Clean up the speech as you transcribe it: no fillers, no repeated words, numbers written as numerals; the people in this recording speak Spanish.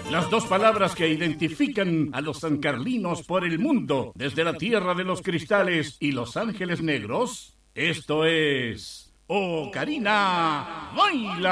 Las dos palabras que identifican a los sancarlinos por el mundo, desde la tierra de los cristales y los ángeles negros. Esto es... ¡Ocarina, baila!